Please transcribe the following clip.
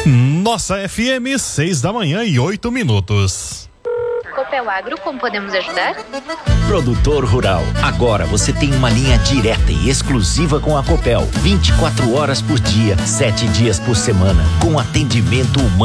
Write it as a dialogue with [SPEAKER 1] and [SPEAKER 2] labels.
[SPEAKER 1] Nossa FM, 6h08.
[SPEAKER 2] Copel Agro, como podemos ajudar?
[SPEAKER 3] Produtor rural, agora você tem uma linha direta e exclusiva com a Copel, 24 horas por dia, 7 dias por semana, com atendimento humano.